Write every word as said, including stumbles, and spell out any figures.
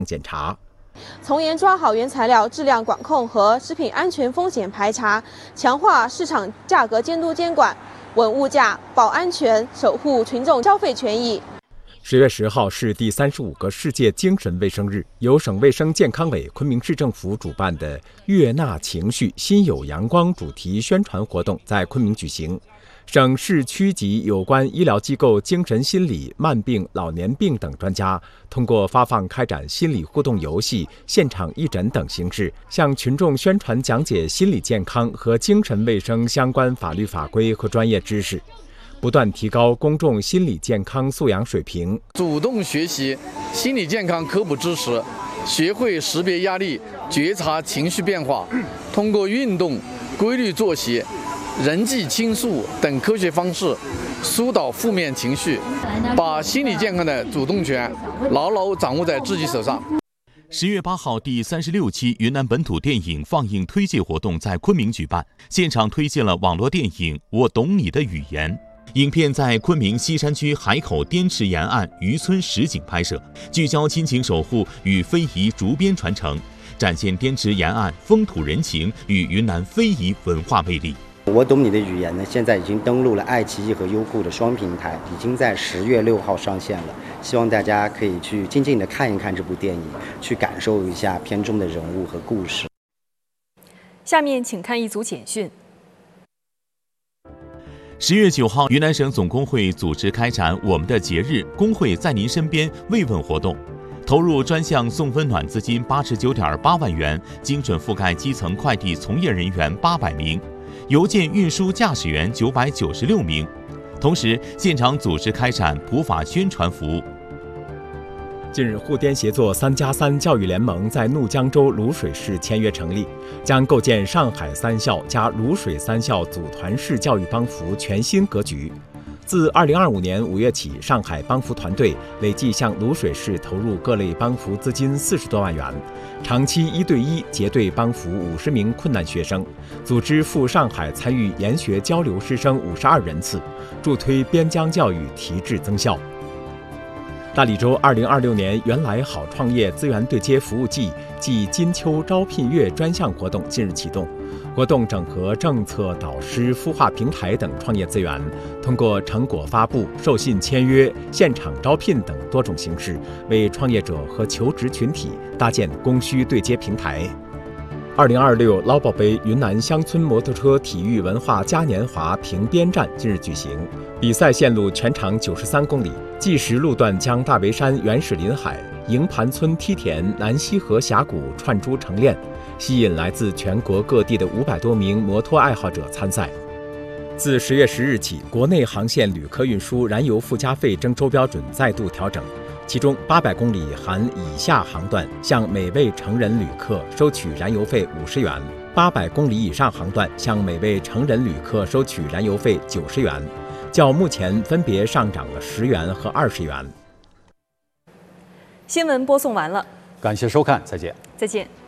检查。 从严抓好原材料质量管控和食品安全风险排查，强化市场价格监督监管，稳物价、保安全，守护群众消费权益。 十月十号是第三十五个世界精神卫生日，由省卫生健康委、昆明市政府主办的“悦纳情绪，心有阳光”主题宣传活动在昆明举行。省市区级有关医疗机构精神心理、慢病、老年病等专家，通过发放、开展心理互动游戏、现场义诊等形式，向群众宣传讲解心理健康和精神卫生相关法律法规和专业知识，不断提高公众心理健康素养水平。 主动学习心理健康科普知识，学会识别压力、觉察情绪变化，通过运动、规律作息、人际倾诉等科学方式疏导负面情绪，把心理健康的主动权牢牢掌握在自己手上。 十月八号，第三十六期云南本土电影放映推介活动在昆明举办，现场推荐了网络电影《我懂你的语言》。影片在昆明西山区海口滇池沿岸渔村实景拍摄，聚焦亲情守护与非遗竹编传承，展现滇池沿岸风土人情与云南非遗文化魅力。 我懂你的语言呢，现在已经登陆了爱奇艺和优酷的双平台，已经在十月六号上线了。希望大家可以去静静地看一看这部电影，去感受一下片中的人物和故事。 下面请看一组简讯。 十月九号，云南省总工会组织开展我们的节日工会在您身边慰问活动，投入专项送温暖资金八十九点八万元，精准覆盖基层快递从业人员八百名，邮件运输驾驶员九百九十六名。同时，现场组织开展普法宣传服务。 近日，沪滇协作三加三教育联盟在怒江州卤水市签约成立，将构建上海三校加卤水三校组团式教育帮扶全新格局。自二零二五年五月起，上海帮扶团队累计向卤水市投入各类帮扶资金四十多万元，长期一对一结对帮扶五十名困难学生，组织赴上海参与研学交流师生五十二人次，助推边疆教育提质增效。大理州二零二六年原来好创业资源对接服务季暨金秋招聘月专项活动近日启动。活动整合政策导师、孵化平台等创业资源，通过成果发布、授信签约、现场招聘等多种形式，为创业者和求职群体搭建供需对接平台。二零二六捞宝杯云南乡村摩托车体育文化嘉年华评边站近日举行，比赛线路全长九十三公里，计时路段将大围山原始林海、营盘村梯田、南溪河峡谷串珠成链，吸引来自全国各地的五百多名摩托爱好者参赛。自十月十日起，国内航线旅客运输燃油附加费征收标准再度调整，其中八百公里含以下航段向每位成人旅客收取燃油费五十元，八百公里以上航段向每位成人旅客收取燃油费九十元，较目前分别上涨了十元和二十元。 新闻播送完了， 感谢收看，再见。 再见。